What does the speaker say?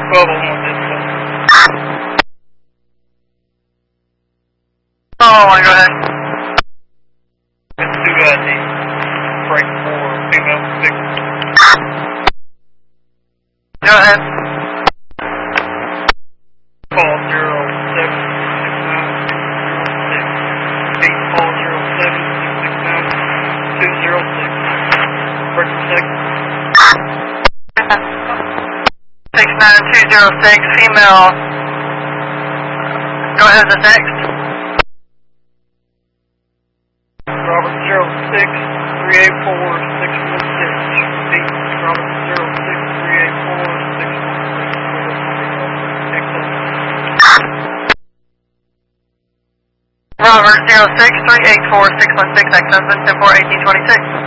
1201 dispatch. Oh, go ahead. It's 2ID. Break 4, female 6. Go ahead. Call 0769-206. Beat call 07-669-206. Break 6. 69206, female. Go ahead, the next. Robert 06-384-616. Beat Robert 06-384-616. Robert 06-384-616, ex-husband, 10-4-1826.